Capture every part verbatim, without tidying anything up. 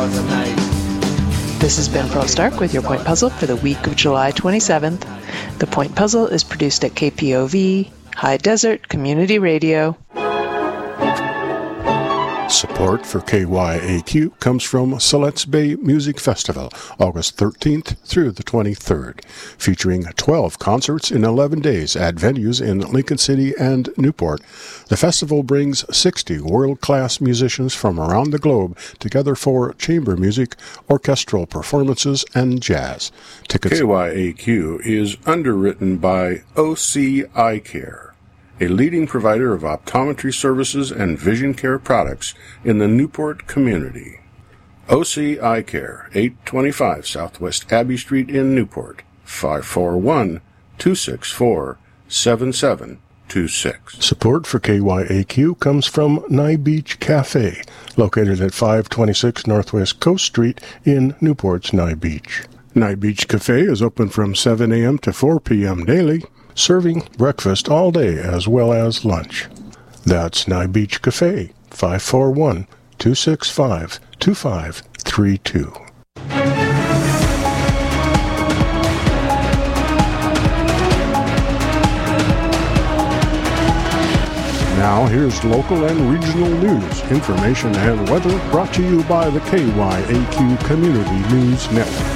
This has been Pearl Stark with your Point Puzzle for the week of July twenty-seventh. The Point Puzzle is produced at K P O V, High Desert Community Radio. Support for K Y A Q comes from Siletz Bay Music Festival, August thirteenth through the twenty-third, featuring twelve concerts in eleven days at venues in Lincoln City and Newport. The festival brings sixty world-class musicians from around the globe together for chamber music, orchestral performances, and jazz. Tickets. K Y A Q is underwritten by O C Eye Care, a leading provider of optometry services and vision care products in the Newport community. O C Eye Care, eight twenty-five Southwest Abbey Street in Newport, five four one, two six four, seven seven two six. Support for K Y A Q comes from Nye Beach Cafe, located at five twenty-six Northwest Coast Street in Newport's Nye Beach. Nye Beach Cafe is open from seven a.m. to four p.m. daily, serving breakfast all day as well as lunch. That's Nye Beach Cafe, five four one, two six five, two five three two. Now here's local and regional news, information, and weather brought to you by the K Y A Q Community News Network.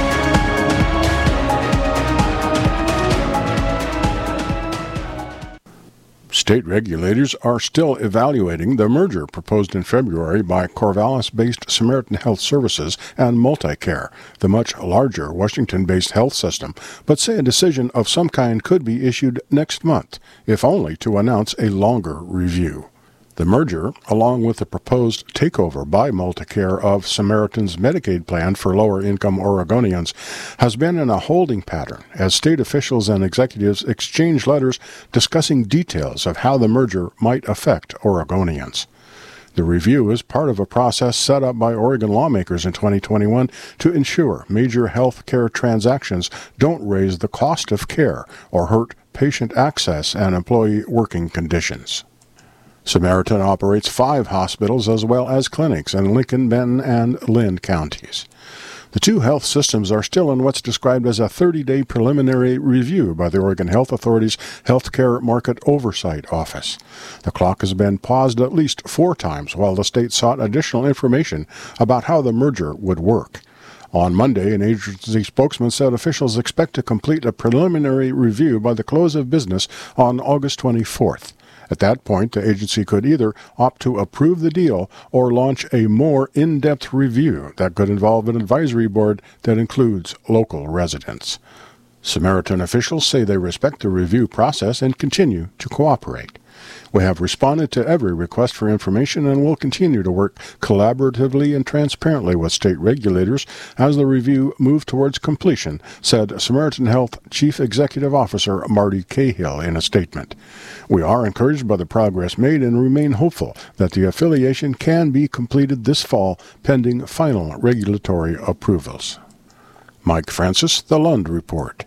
State regulators are still evaluating the merger proposed in February by Corvallis-based Samaritan Health Services and Multicare, the much larger Washington-based health system, but say a decision of some kind could be issued next month, if only to announce a longer review. The merger, along with the proposed takeover by Multicare of Samaritan's Medicaid plan for lower-income Oregonians, has been in a holding pattern as state officials and executives exchange letters discussing details of how the merger might affect Oregonians. The review is part of a process set up by Oregon lawmakers in twenty twenty-one to ensure major health care transactions don't raise the cost of care or hurt patient access and employee working conditions. Samaritan operates five hospitals as well as clinics in Lincoln, Benton, and Linn counties. The two health systems are still in what's described as a thirty-day preliminary review by the Oregon Health Authority's Healthcare Market Oversight Office. The clock has been paused at least four times while the state sought additional information about how the merger would work. On Monday, an agency spokesman said officials expect to complete a preliminary review by the close of business on August twenty-fourth. At that point, the agency could either opt to approve the deal or launch a more in-depth review that could involve an advisory board that includes local residents. Samaritan officials say they respect the review process and continue to cooperate. We have responded to every request for information and will continue to work collaboratively and transparently with state regulators as the review moves towards completion, said Samaritan Health Chief Executive Officer Marty Cahill in a statement. We are encouraged by the progress made and remain hopeful that the affiliation can be completed this fall pending final regulatory approvals. Mike Francis, The Lund Report.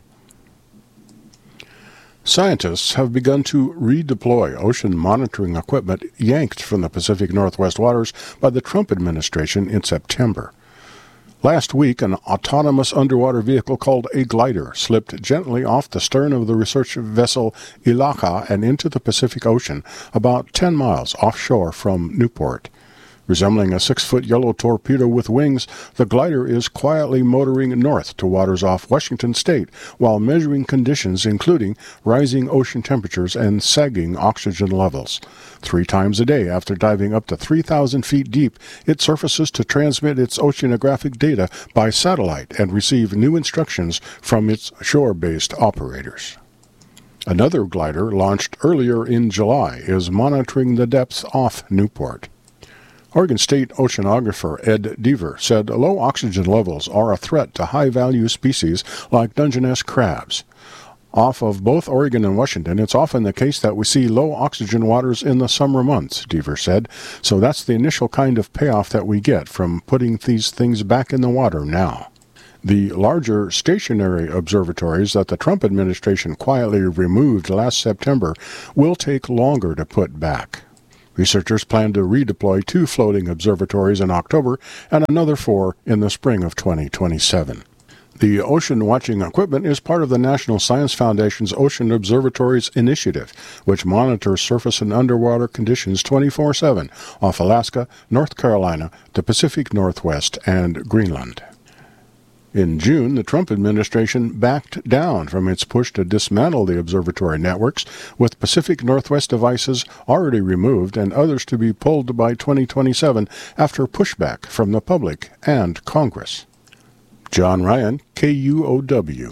Scientists have begun to redeploy ocean monitoring equipment yanked from the Pacific Northwest waters by the Trump administration in September. Last week, an autonomous underwater vehicle called a glider slipped gently off the stern of the research vessel Ilaka and into the Pacific Ocean, about ten miles offshore from Newport. Resembling a six-foot yellow torpedo with wings, the glider is quietly motoring north to waters off Washington state while measuring conditions including rising ocean temperatures and sagging oxygen levels. Three times a day after diving up to three thousand feet deep, it surfaces to transmit its oceanographic data by satellite and receive new instructions from its shore-based operators. Another glider, launched earlier in July, is monitoring the depths off Newport. Oregon State oceanographer Ed Deaver said low oxygen levels are a threat to high-value species like Dungeness crabs. Off of both Oregon and Washington, it's often the case that we see low oxygen waters in the summer months, Deaver said, so that's the initial kind of payoff that we get from putting these things back in the water now. The larger stationary observatories that the Trump administration quietly removed last September will take longer to put back. Researchers plan to redeploy two floating observatories in October and another four in the spring of twenty twenty-seven. The ocean watching equipment is part of the National Science Foundation's Ocean Observatories Initiative, which monitors surface and underwater conditions twenty-four seven off Alaska, North Carolina, the Pacific Northwest, and Greenland. In June, the Trump administration backed down from its push to dismantle the observatory networks, with Pacific Northwest devices already removed and others to be pulled by twenty twenty-seven after pushback from the public and Congress. John Ryan, K U O W.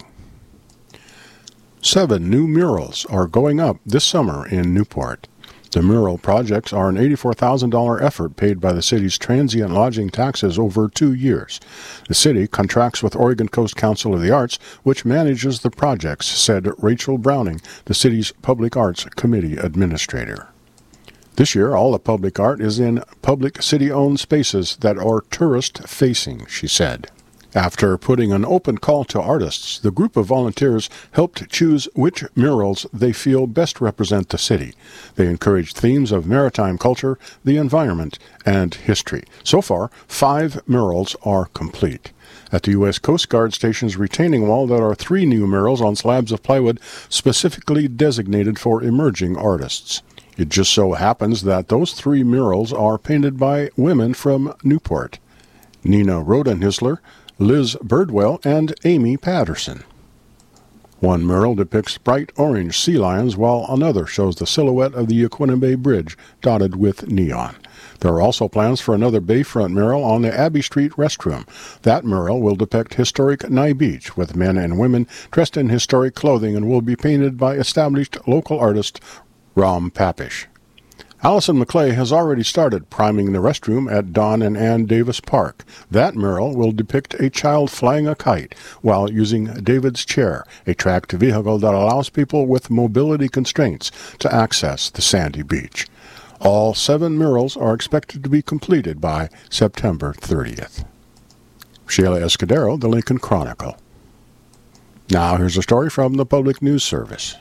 Seven new murals are going up this summer in Newport. The mural projects are an eighty-four thousand dollars effort paid by the city's transient lodging taxes over two years. The city contracts with Oregon Coast Council of the Arts, which manages the projects, said Rachel Browning, the city's Public Arts Committee administrator. This year, all the public art is in public city-owned spaces that are tourist-facing, she said. After putting an open call to artists, the group of volunteers helped choose which murals they feel best represent the city. They encouraged themes of maritime culture, the environment, and history. So far, five murals are complete. At the U S Coast Guard Station's retaining wall, there are three new murals on slabs of plywood specifically designated for emerging artists. It just so happens that those three murals are painted by women from Newport: Nina Rodenhisler, Liz Birdwell, and Amy Patterson. One mural depicts bright orange sea lions, while another shows the silhouette of the Yaquina Bay Bridge dotted with neon. There are also plans for another bayfront mural on the Abbey Street restroom. That mural will depict historic Nye Beach with men and women dressed in historic clothing and will be painted by established local artist Ram Papish. Allison McClay has already started priming the restroom at Don and Ann Davis Park. That mural will depict a child flying a kite while using David's chair, a tracked vehicle that allows people with mobility constraints to access the sandy beach. All seven murals are expected to be completed by September thirtieth. Sheila Escudero, The Lincoln Chronicle. Now here's a story from the Public News Service.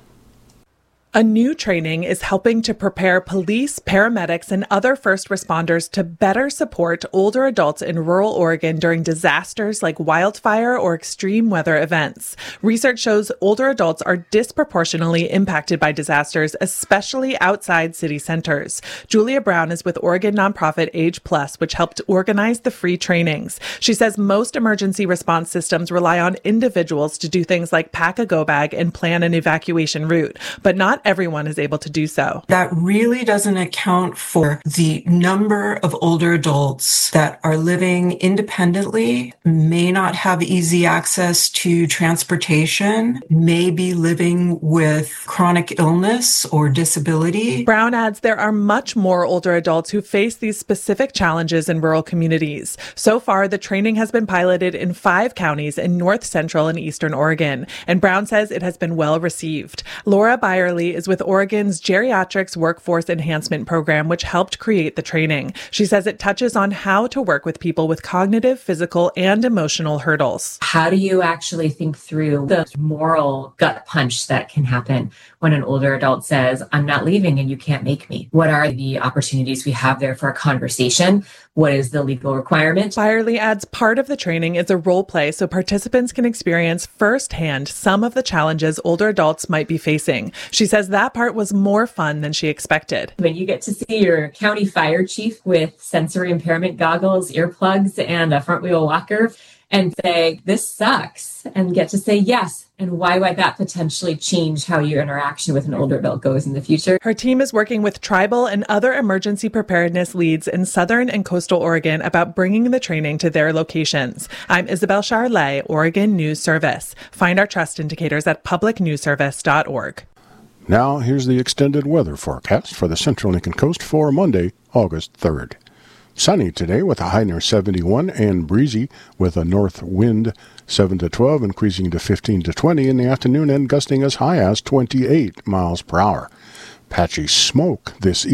A new training is helping to prepare police, paramedics, and other first responders to better support older adults in rural Oregon during disasters like wildfire or extreme weather events. Research shows older adults are disproportionately impacted by disasters, especially outside city centers. Julia Brown is with Oregon nonprofit Age Plus, which helped organize the free trainings. She says most emergency response systems rely on individuals to do things like pack a go bag and plan an evacuation route, but not everyone is able to do so. That really doesn't account for the number of older adults that are living independently, may not have easy access to transportation, may be living with chronic illness or disability. Brown adds there are much more older adults who face these specific challenges in rural communities. So far, the training has been piloted in five counties in north central and eastern Oregon, and Brown says it has been well received. Laura Byerly is with Oregon's Geriatrics Workforce Enhancement Program, which helped create the training. She says it touches on how to work with people with cognitive, physical, and emotional hurdles. How do you actually think through the moral gut punch that can happen when an older adult says, I'm not leaving and you can't make me? What are the opportunities we have there for a conversation? What is the legal requirement? Byerly adds part of the training is a role play so participants can experience firsthand some of the challenges older adults might be facing. She says that part was more fun than she expected. When you get to see your county fire chief with sensory impairment goggles, earplugs, and a front wheel walker and say, this sucks, and get to say yes, and why might that potentially change how your interaction with an older adult goes in the future? Her team is working with tribal and other emergency preparedness leads in southern and coastal Oregon about bringing the training to their locations. I'm Isabel Charlet, Oregon News Service. Find our trust indicators at public news service dot org. Now here's the extended weather forecast for the Central Lincoln Coast for Monday, August third. Sunny today with a high near seventy-one and breezy with a north wind seven to twelve, increasing to fifteen to twenty in the afternoon and gusting as high as twenty-eight miles per hour. Patchy smoke this evening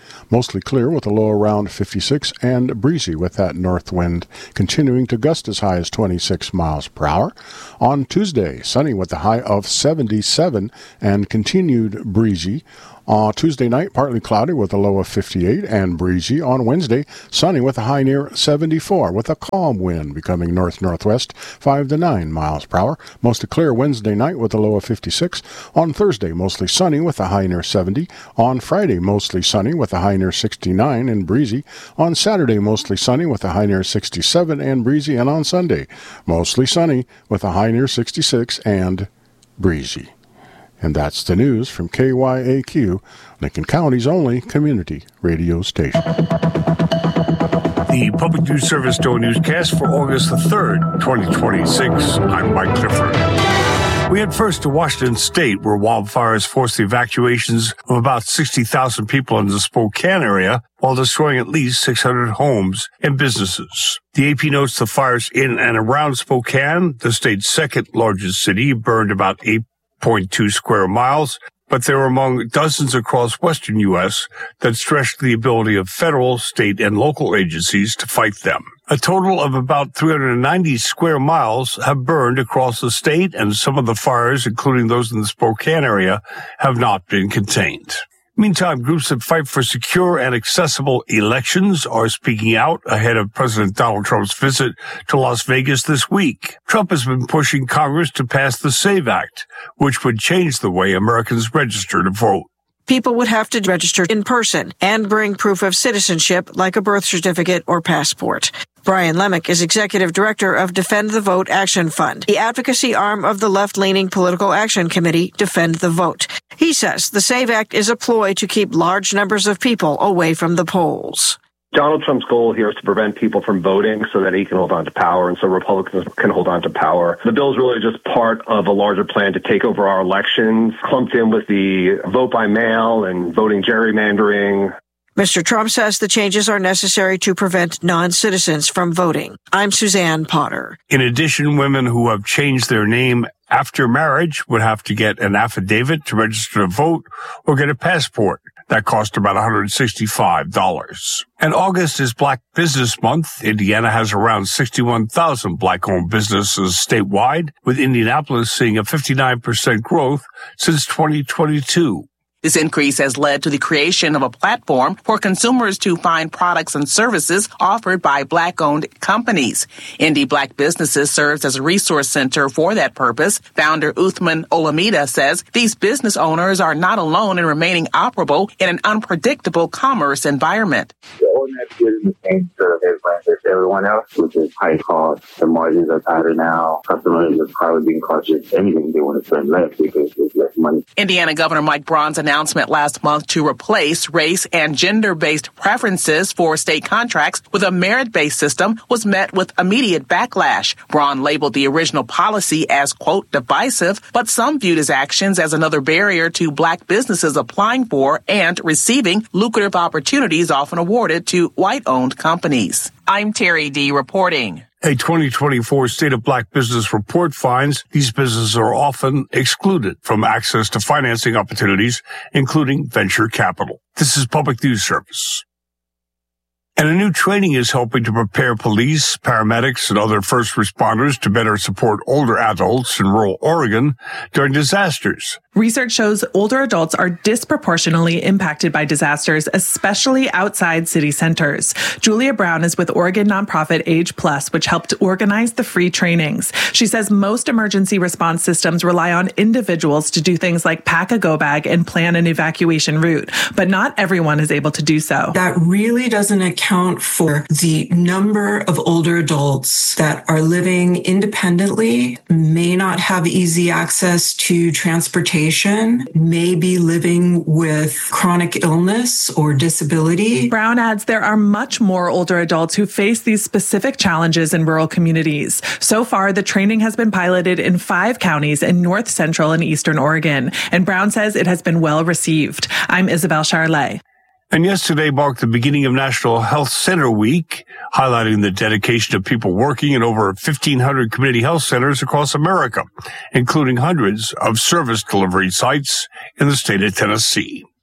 Mostly clear with a low around fifty-six and breezy with that north wind continuing to gust as high as twenty-six miles per hour. On Tuesday, sunny with a high of seventy-seven and continued breezy. On Tuesday night, partly cloudy with a low of fifty-eight and breezy. On Wednesday, sunny with a high near seventy-four with a calm wind becoming north-northwest, five to nine miles per hour. Mostly clear Wednesday night with a low of fifty-six. On Thursday, mostly sunny with a high near seventy. On Friday, mostly sunny with a high near sixty-nine and breezy. On Saturday, mostly sunny with a high near sixty-seven and breezy. And on Sunday, mostly sunny with a high near sixty-six and breezy. And that's the news from K Y A Q, Lincoln County's only community radio station. The Public News Service Daily Newscast for August the third, twenty twenty-six. I'm Mike Clifford. We head first to Washington State, where wildfires forced the evacuations of about sixty thousand people in the Spokane area, while destroying at least six hundred homes and businesses. The A P notes the fires in and around Spokane, the state's second largest city, burned about eight point two square miles, but they were among dozens across western U S that stretched the ability of federal, state, and local agencies to fight them. A total of about three hundred ninety square miles have burned across the state, and some of the fires, including those in the Spokane area, have not been contained. Meantime, groups that fight for secure and accessible elections are speaking out ahead of President Donald Trump's visit to Las Vegas this week. Trump has been pushing Congress to pass the SAVE Act, which would change the way Americans register to vote. People would have to register in person and bring proof of citizenship like a birth certificate or passport. Brian Lemick is executive director of Defend the Vote Action Fund, the advocacy arm of the left-leaning Political Action Committee, Defend the Vote. He says the SAVE Act is a ploy to keep large numbers of people away from the polls. Donald Trump's goal here is to prevent people from voting so that he can hold on to power and so Republicans can hold on to power. The bill is really just part of a larger plan to take over our elections, clumped in with the vote by mail and voting gerrymandering. Mister Trump says the changes are necessary to prevent non-citizens from voting. I'm Suzanne Potter. In addition, women who have changed their name after marriage would have to get an affidavit to register to vote or get a passport. That cost about one hundred sixty-five dollars. And August is Black Business Month. Indiana has around sixty-one thousand black-owned businesses statewide, with Indianapolis seeing a fifty-nine percent growth since twenty twenty-two. This increase has led to the creation of a platform for consumers to find products and services offered by Black-owned companies. Indie Black Businesses serves as a resource center for that purpose. Founder Uthman Olamide says these business owners are not alone in remaining operable in an unpredictable commerce environment. The owner is getting the same sort of advice as everyone else, which is high cost. The margins are tighter now. Customers are probably being cautious. Anything they want to spend less because there's less money. Indiana Governor Mike Braun's announced announcement last month to replace race and gender-based preferences for state contracts with a merit-based system was met with immediate backlash. Braun labeled the original policy as, quote, divisive, but some viewed his actions as another barrier to black businesses applying for and receiving lucrative opportunities often awarded to white-owned companies. I'm Terry D. reporting. A twenty twenty-four State of Black Business report finds these businesses are often excluded from access to financing opportunities, including venture capital. This is Public News Service. And a new training is helping to prepare police, paramedics, and other first responders to better support older adults in rural Oregon during disasters. Research shows older adults are disproportionately impacted by disasters, especially outside city centers. Julia Brown is with Oregon nonprofit Age Plus, which helped organize the free trainings. She says most emergency response systems rely on individuals to do things like pack a go bag and plan an evacuation route, but not everyone is able to do so. That really doesn't account for the number of older adults that are living independently, may not have easy access to transportation, may be living with chronic illness or disability. Brown adds there are much more older adults who face these specific challenges in rural communities. So far, the training has been piloted in five counties in North Central and Eastern Oregon, and Brown says it has been well received. I'm Isabel Charlet. And yesterday marked the beginning of National Health Center Week, highlighting the dedication of people working in over fifteen hundred community health centers across America, including hundreds of service delivery sites in the state of Tennessee.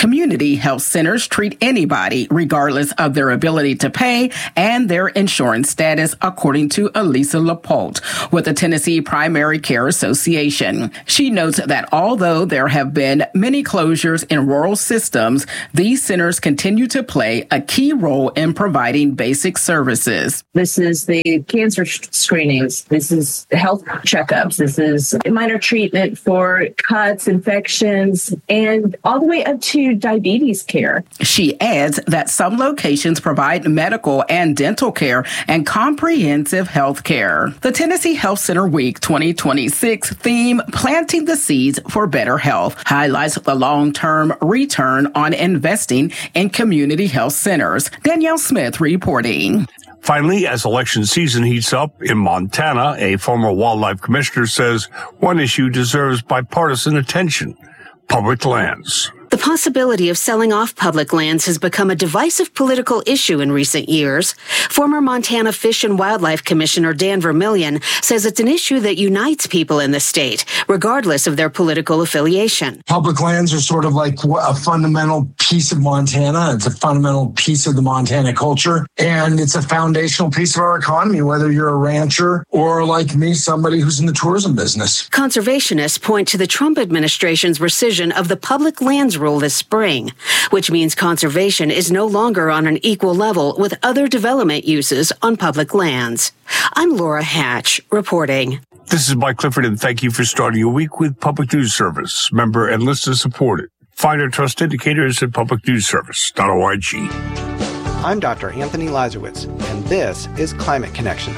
Community health centers treat anybody, regardless of their ability to pay and their insurance status, according to Elisa Lapolte with the Tennessee Primary Care Association. She notes that although there have been many closures in rural systems, these centers continue to play a key role in providing basic services. This is the cancer screenings. This is health checkups. This is minor treatment for cuts, infections, and all the way up to diabetes care. She adds that some locations provide medical and dental care and comprehensive health care. The Tennessee Health Center Week twenty twenty-six theme, Planting the Seeds for Better Health, highlights the long-term return on investing in community health centers. Danielle Smith reporting. Finally, as election season heats up in Montana, a former wildlife commissioner says one issue deserves bipartisan attention: public lands. The possibility of selling off public lands has become a divisive political issue in recent years. Former Montana Fish and Wildlife Commissioner Dan Vermillion says it's an issue that unites people in the state, regardless of their political affiliation. Public lands are sort of like a fundamental piece of Montana. It's a fundamental piece of the Montana culture, and it's a foundational piece of our economy, whether you're a rancher or, like me, somebody who's in the tourism business. Conservationists point to the Trump administration's rescission of the public lands rule this spring, which means conservation is no longer on an equal level with other development uses on public lands. I'm Laura Hatch reporting. This is Mike Clifford, and thank you for starting your week with Public News Service. Member and listener supported. Find our trust indicators at public news service dot org. I'm Doctor Anthony Lazarowitz, and this is Climate Connections.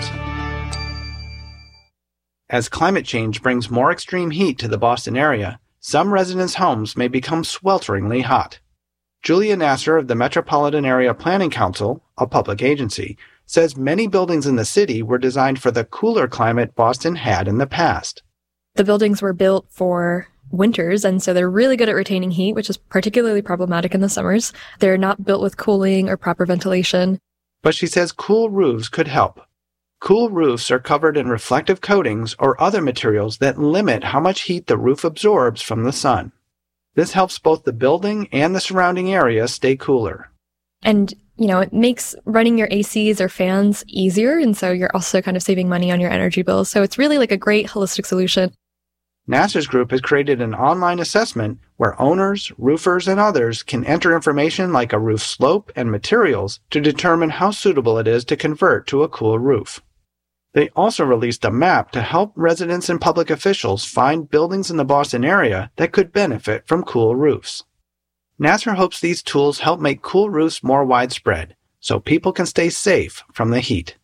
As climate change brings more extreme heat to the Boston area, some residents' homes may become swelteringly hot. Julia Nasser of the Metropolitan Area Planning Council, a public agency, says many buildings in the city were designed for the cooler climate Boston had in the past. The buildings were built for winters, and so they're really good at retaining heat, which is particularly problematic in the summers. They're not built with cooling or proper ventilation. But she says cool roofs could help. Cool roofs are covered in reflective coatings or other materials that limit how much heat the roof absorbs from the sun. This helps both the building and the surrounding area stay cooler. And, you know, it makes running your A Cs or fans easier, and so you're also kind of saving money on your energy bills. So it's really like a great holistic solution. Nasser's group has created an online assessment where owners, roofers, and others can enter information like a roof slope and materials to determine how suitable it is to convert to a cool roof. They also released a map to help residents and public officials find buildings in the Boston area that could benefit from cool roofs. Nasser hopes these tools help make cool roofs more widespread, so people can stay safe from the heat.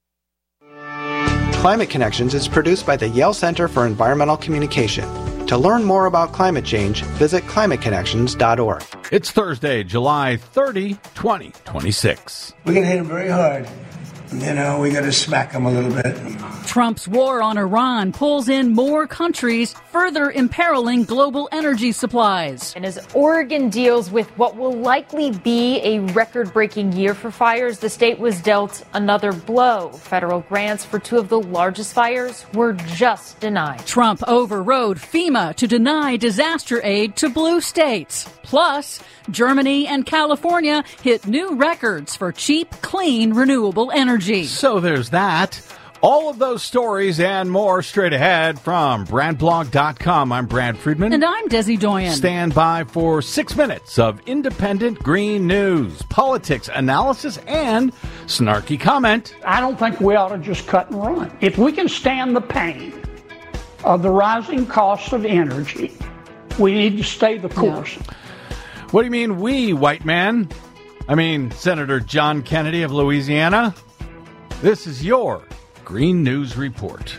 Climate Connections is produced by the Yale Center for Environmental Communication. To learn more about climate change, visit climate connections dot org. It's Thursday, July thirtieth, twenty twenty-six. We're going to hit him very hard. You know, we got to smack him a little bit. Trump's war on Iran pulls in more countries, further imperiling global energy supplies. And as Oregon deals with what will likely be a record-breaking year for fires, the state was dealt another blow. Federal grants for two of the largest fires were just denied. Trump overrode FEMA to deny disaster aid to blue states. Plus, Germany and California hit new records for cheap, clean, renewable energy. So there's that. All of those stories and more straight ahead from brand blog dot com. I'm Brad Friedman. And I'm Desi Doyen. Stand by for six minutes of independent green news, politics, analysis, and snarky comment. I don't think we ought to just cut and run. If we can stand the pain of the rising cost of energy, we need to stay the course. Yeah. What do you mean we, white man? I mean Senator John Kennedy of Louisiana. This is your Green News Report.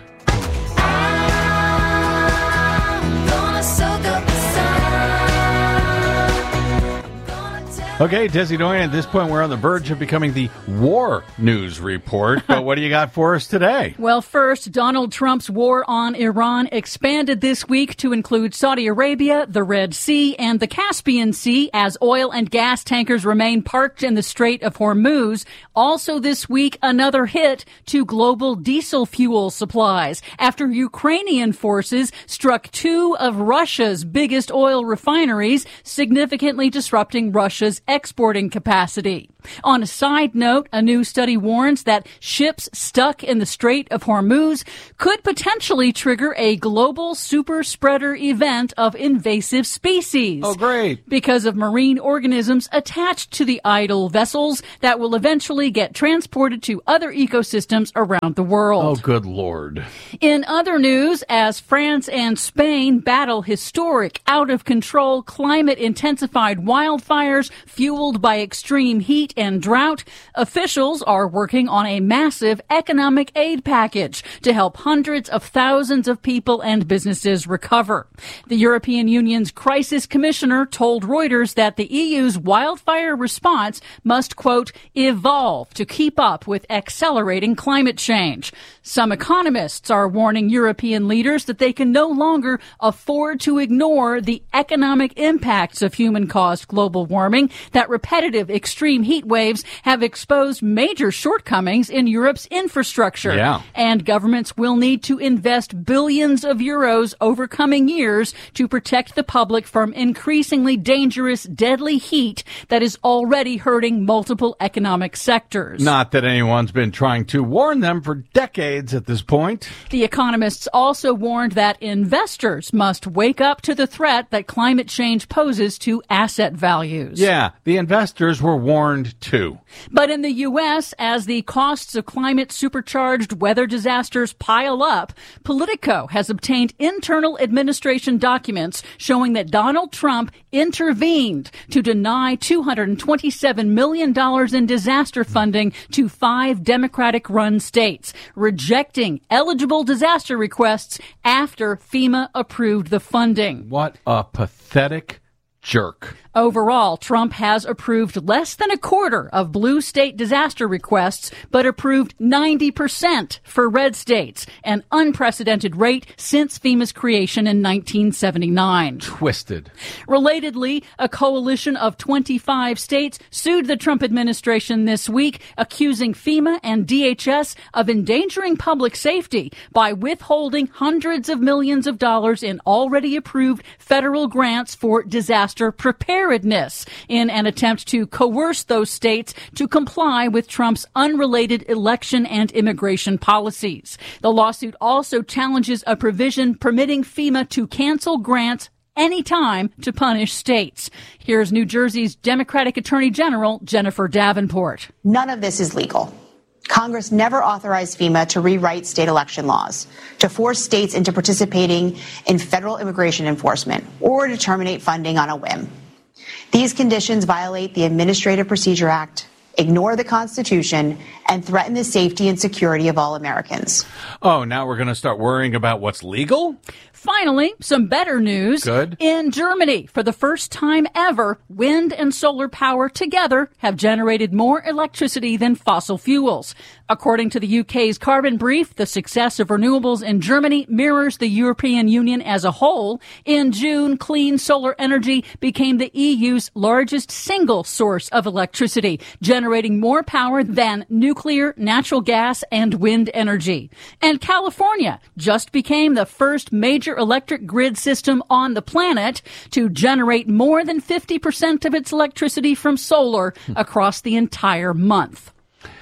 Okay, Desi Doyen, at this point we're on the verge of becoming the War News Report, but what do you got for us today? Well, first, Donald Trump's war on Iran expanded this week to include Saudi Arabia, the Red Sea, and the Caspian Sea as oil and gas tankers remain parked in the Strait of Hormuz. Also this week, another hit to global diesel fuel supplies after Ukrainian forces struck two of Russia's biggest oil refineries, significantly disrupting Russia's exporting capacity. On a side note, a new study warns that ships stuck in the Strait of Hormuz could potentially trigger a global super spreader event of invasive species. Oh, great. Because of marine organisms attached to the idle vessels that will eventually get transported to other ecosystems around the world. Oh, good Lord. In other news, as France and Spain battle historic, out-of-control, climate-intensified wildfires fueled by extreme heat and drought, officials are working on a massive economic aid package to help hundreds of thousands of people and businesses recover. The European Union's crisis commissioner told Reuters that the E U's wildfire response must, quote, evolve to keep up with accelerating climate change. Some economists are warning European leaders that they can no longer afford to ignore the economic impacts of human-caused global warming, that repetitive extreme heat waves have exposed major shortcomings in Europe's infrastructure. Yeah. And governments will need to invest billions of euros over coming years to protect the public from increasingly dangerous, deadly heat that is already hurting multiple economic sectors. Not that anyone's been trying to warn them for decades at this point. The economists also warned that investors must wake up to the threat that climate change poses to asset values. Yeah, the investors were warned too. But in the U S, as the costs of climate-supercharged weather disasters pile up, Politico has obtained internal administration documents showing that Donald Trump intervened to deny two hundred twenty-seven million dollars in disaster funding to five Democratic-run states, rejecting eligible disaster requests after FEMA approved the funding. What a pathetic jerk. Overall, Trump has approved less than a quarter of blue state disaster requests, but approved ninety percent for red states, an unprecedented rate since FEMA's creation in nineteen seventy-nine. Twisted. Relatedly, a coalition of twenty-five states sued the Trump administration this week, accusing FEMA and D H S of endangering public safety by withholding hundreds of millions of dollars in already approved federal grants for disaster preparedness. Preparedness in an attempt to coerce those states to comply with Trump's unrelated election and immigration policies. The lawsuit also challenges a provision permitting FEMA to cancel grants anytime to punish states. Here's New Jersey's Democratic Attorney General Jennifer Davenport. None of this is legal. Congress never authorized FEMA to rewrite state election laws, to force states into participating in federal immigration enforcement, or to terminate funding on a whim. These conditions violate the Administrative Procedure Act, ignore the Constitution, and threaten the safety and security of all Americans. Oh, now we're going to start worrying about what's legal? Finally, some better news. Good. In Germany, for the first time ever, wind and solar power together have generated more electricity than fossil fuels. According to the U K's Carbon Brief, the success of renewables in Germany mirrors the European Union as a whole. In June, clean solar energy became the E U's largest single source of electricity, generating more power than nuclear, natural gas, and wind energy. And California just became the first major electric grid system on the planet to generate more than fifty percent of its electricity from solar across the entire month.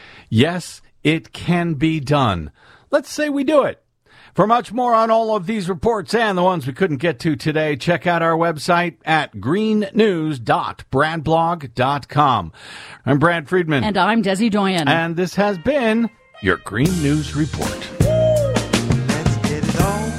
Yes, it can be done. Let's say we do it. For much more on all of these reports and the ones we couldn't get to today, check out our website at green news dot brad blog dot com. I'm Brad Friedman. And I'm Desi Doyen. And this has been your Green News Report. Let's get it on.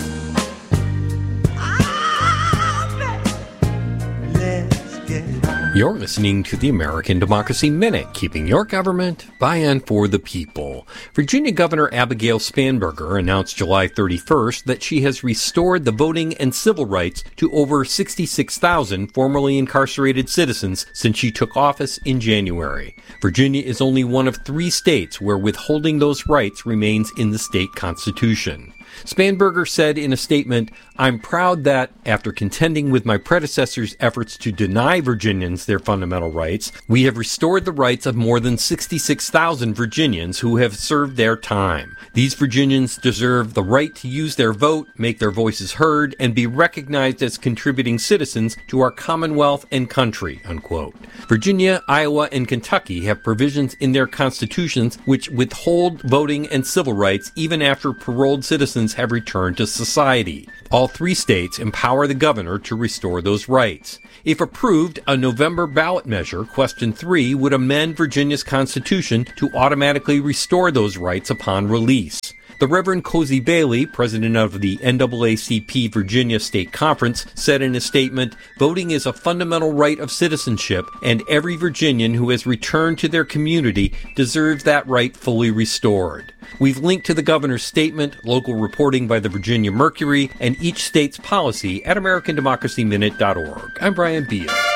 Let's get it on. You're listening to the American Democracy Minute, keeping your government by and for the people. Virginia Governor Abigail Spanberger announced July thirty-first that she has restored the voting and civil rights to over sixty-six thousand formerly incarcerated citizens since she took office in January. Virginia is only one of three states where withholding those rights remains in the state constitution. Spanberger said in a statement, "I'm proud that, after contending with my predecessors' efforts to deny Virginians their fundamental rights, we have restored the rights of more than sixty-six thousand Virginians who have served their time. These Virginians deserve the right to use their vote, make their voices heard, and be recognized as contributing citizens to our Commonwealth and country," unquote. Virginia, Iowa, and Kentucky have provisions in their constitutions which withhold voting and civil rights even after paroled citizens have returned to society. All three states empower the governor to restore those rights. If approved, a November ballot measure, question three, would amend Virginia's constitution to automatically restore those rights upon release. The Reverend Cozy Bailey, president of the N double A C P Virginia State Conference, said in a statement, "Voting is a fundamental right of citizenship, and every Virginian who has returned to their community deserves that right fully restored." We've linked to the governor's statement, local reporting by the Virginia Mercury, and each state's policy at American Democracy Minute dot org. I'm Brian Beal.